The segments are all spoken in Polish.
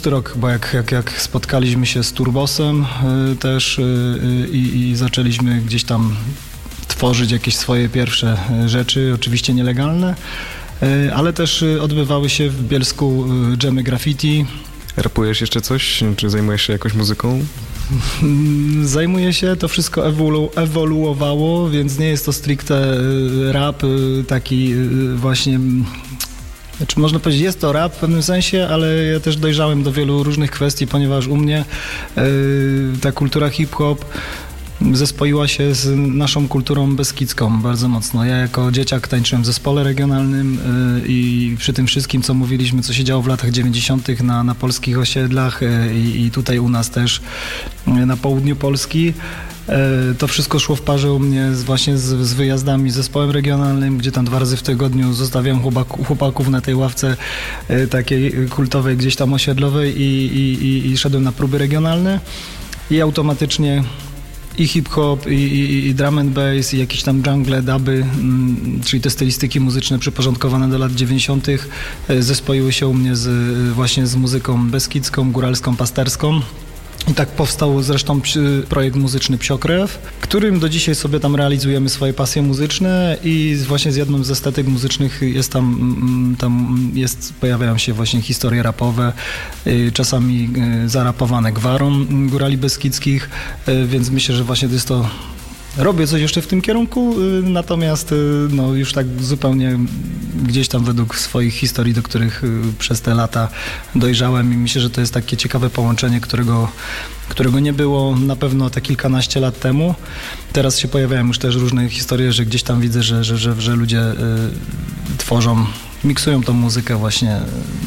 szósty rok, bo jak spotkaliśmy się z Turbosem też i zaczęliśmy gdzieś tam tworzyć jakieś swoje pierwsze rzeczy, oczywiście nielegalne, ale też odbywały się w Bielsku dżemy graffiti. Rapujesz jeszcze coś? Czy zajmujesz się jakąś muzyką? Zajmuję się, to wszystko ewoluowało, więc nie jest to stricte rap taki właśnie... Znaczy można powiedzieć, jest to rap w pewnym sensie, ale ja też dojrzałem do wielu różnych kwestii, ponieważ u mnie ta kultura hip-hop zespoiła się z naszą kulturą beskidzką bardzo mocno. Ja jako dzieciak tańczyłem w zespole regionalnym i przy tym wszystkim, co mówiliśmy, co się działo w latach 90. na polskich osiedlach i tutaj u nas też na południu Polski, to wszystko szło w parze u mnie właśnie z wyjazdami z zespołem regionalnym, gdzie tam 2 razy w tygodniu zostawiałem chłopaków na tej ławce takiej kultowej, gdzieś tam osiedlowej i szedłem na próby regionalne i automatycznie i hip-hop, i drum and bass, i jakieś tam jungle, duby, czyli te stylistyki muzyczne przyporządkowane do lat 90. zespoiły się u mnie właśnie z muzyką beskidzką, góralską, pasterską. I tak powstał zresztą projekt muzyczny Psiokrew, którym do dzisiaj sobie tam realizujemy swoje pasje muzyczne i właśnie z jedną z estetyk muzycznych jest pojawiają się właśnie historie rapowe, czasami zarapowane gwarą górali beskidzkich, więc myślę, że właśnie to jest to... Robię coś jeszcze w tym kierunku, natomiast no, już tak zupełnie gdzieś tam według swoich historii, do których przez te lata dojrzałem i myślę, że to jest takie ciekawe połączenie, którego nie było na pewno te kilkanaście lat temu. Teraz się pojawiają już też różne historie, że gdzieś tam widzę, że ludzie tworzą, miksują tą muzykę właśnie,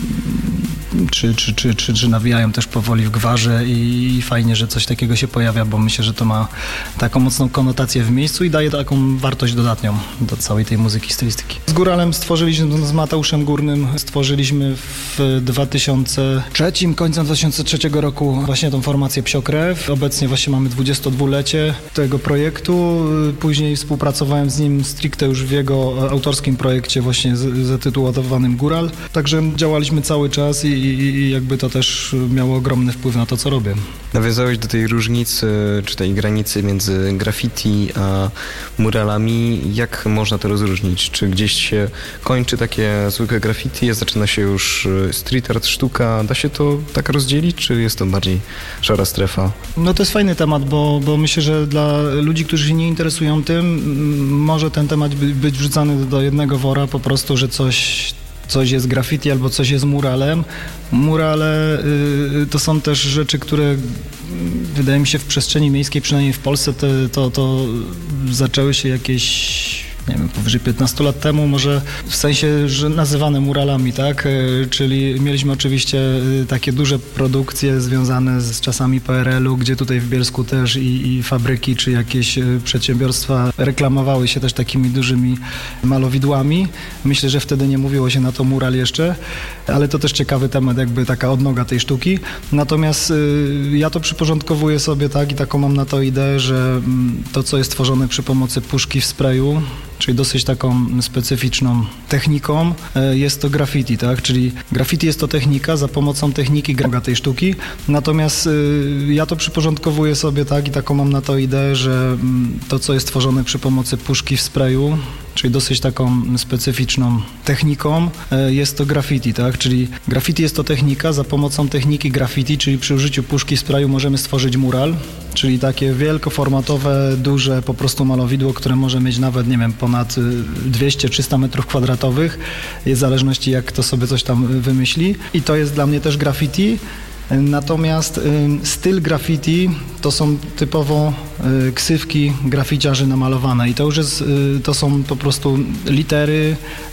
czy nawijają też powoli w gwarze i fajnie, że coś takiego się pojawia, bo myślę, że to ma taką mocną konotację w miejscu i daje taką wartość dodatnią do całej tej muzyki, stylistyki. Z Góralem stworzyliśmy, z Mateuszem Górnym stworzyliśmy w 2003, końcem 2003 roku właśnie tą formację Psiokrew. Obecnie właśnie mamy 22-lecie tego projektu. Później współpracowałem z nim stricte już w jego autorskim projekcie właśnie zatytułowanym Góral. Także działaliśmy cały czas i jakby to też miało ogromny wpływ na to, co robię. Nawiązałeś do tej różnicy, czy tej granicy między graffiti a muralami. Jak można to rozróżnić? Czy gdzieś się kończy takie zwykłe graffiti, a zaczyna się już street art, sztuka? Da się to tak rozdzielić, czy jest to bardziej szara strefa? No to jest fajny temat, bo myślę, że dla ludzi, którzy się nie interesują tym, może ten temat być wrzucany do jednego wora, po prostu, że coś jest graffiti albo coś jest muralem. Murale to są też rzeczy, które wydaje mi się w przestrzeni miejskiej, przynajmniej w Polsce, to zaczęły się jakieś, nie wiem, powyżej 15 lat temu, może w sensie, że nazywane muralami, tak? Czyli mieliśmy oczywiście takie duże produkcje związane z czasami PRL-u, gdzie tutaj w Bielsku też i fabryki, czy jakieś przedsiębiorstwa reklamowały się też takimi dużymi malowidłami. Myślę, że wtedy nie mówiło się na to mural jeszcze, ale to też ciekawy temat, jakby taka odnoga tej sztuki. Natomiast ja to przyporządkowuję sobie, tak, i taką mam na to ideę, że to, co jest tworzone przy pomocy puszki w sprayu, czyli dosyć taką specyficzną techniką, jest to graffiti, tak? Czyli graffiti jest to technika, za pomocą techniki gra tej sztuki, natomiast ja to przyporządkowuję sobie, tak, i taką mam na to ideę, że to, co jest tworzone przy pomocy puszki w sprayu, czyli dosyć taką specyficzną techniką, jest to graffiti, tak? Czyli graffiti jest to technika, za pomocą techniki graffiti, czyli przy użyciu puszki w sprayu możemy stworzyć mural, czyli takie wielkoformatowe, duże po prostu malowidło, które może mieć nawet, nie wiem, ponad 200-300 metrów kwadratowych, jest w zależności jak kto sobie coś tam wymyśli. I to jest dla mnie też graffiti. Natomiast styl graffiti to są typowo ksywki graficiarzy namalowane i to już jest, to są po prostu litery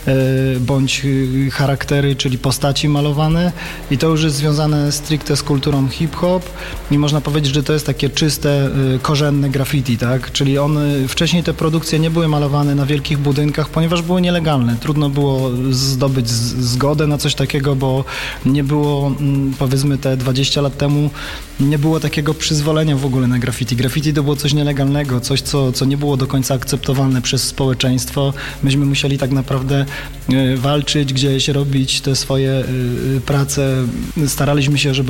bądź charaktery, czyli postaci malowane i to już jest związane stricte z kulturą hip-hop i można powiedzieć, że to jest takie czyste, korzenne graffiti, tak? Czyli wcześniej te produkcje nie były malowane na wielkich budynkach, ponieważ były nielegalne. Trudno było zdobyć zgodę na coś takiego, bo nie było, powiedzmy te 20 lat temu, nie było takiego przyzwolenia w ogóle na graffiti. Graffiti to było coś nielegalnego, coś, co nie było do końca akceptowalne przez społeczeństwo. Myśmy musieli tak naprawdę walczyć, gdzieś robić te swoje prace. Staraliśmy się, żeby